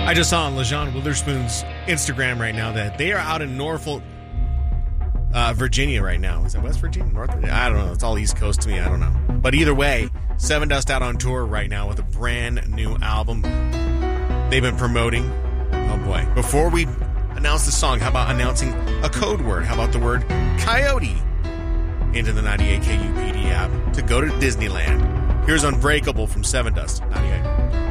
I just saw on LaJean Witherspoon's Instagram right now that they are out in Norfolk, Virginia right now. Is that West Virginia? North Virginia? I don't know. It's all East Coast to me. I don't know. But either way, Seven Dust out on tour right now with a brand new album they've been promoting. Oh, boy. Before we announce the song, how about announcing a code word? How about the word coyote into the 98 KUPD app to go to Disneyland? Here's Unbreakable from Seven Dust, 98.